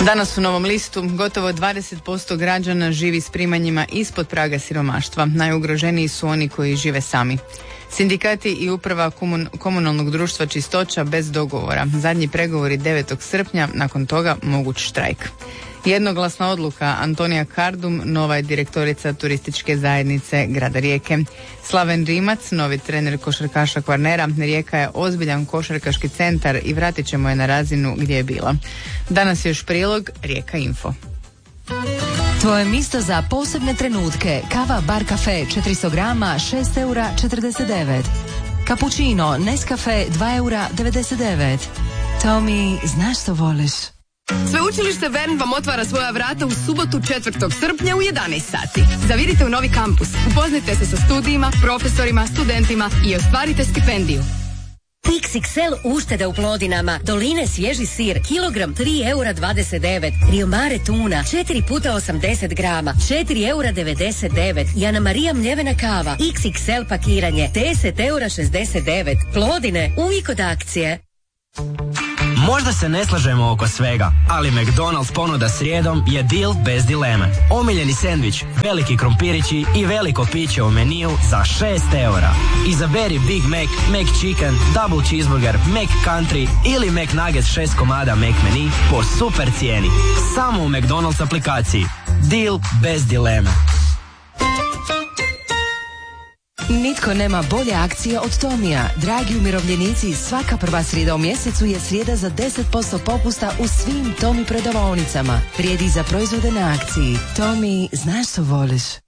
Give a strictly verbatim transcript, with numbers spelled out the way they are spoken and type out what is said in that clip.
Danas u Novom listu gotovo dvadeset posto građana živi s primanjima ispod praga siromaštva. Najugroženiji su oni koji žive sami. Sindikati i uprava komun- komunalnog društva Čistoća bez dogovora. Zadnji pregovori devetog srpnja, nakon toga moguć štrajk. Jednoglasna odluka, Antonija Kardum, nova je direktorica turističke zajednice grada Rijeke. Slaven Rimac, novi trener košarkaša Kvarnera. Rijeka je ozbiljan košarkaški centar i vratit ćemo je na razinu gdje je bila. Danas je još prilog Rijeka Info. Tvoje misto za posebne trenutke. Kava Bar Cafe četiristo grama šest eura četrdeset devet. Cappuccino Nescafe dva eura devedeset devet. Tommy, znaš što voliš? Sveučilište Bern vam otvara svoja vrata u subotu četvrtog srpnja u jedanaest sati. Zavirite u novi kampus, upoznajte se sa studijima, profesorima, studentima i ostvarite stipendiju. iks iks el ušteda u Plodinama. Doline svježi sir, kilogram tri eura dvadeset devet. Riomare tuna, četiri puta osamdeset grama, četiri eura devedeset devet. Jana Marija mljevena kava, iks iks el pakiranje, deset eura šezdeset devet. Plodine, uvijek od akcije. Možda se ne slažemo oko svega, ali McDonald's ponuda srijedom je deal bez dileme. Omiljeni sendvič, veliki krompirići i veliko piće u meniju za šest eura. Izaberi Big Mac, McChicken, Double Cheeseburger, McCountry ili McNuggets šest komada McMenu po super cijeni. Samo u McDonald's aplikaciji. Deal bez dileme. Nitko nema bolje akcije od Tomija. Dragi umirovljenici, svaka prva srijeda u mjesecu je srijeda za deset posto popusta u svim Tomi prodavaonicama. Vrijedi za proizvode na akciji. Tomi, znaš što voliš?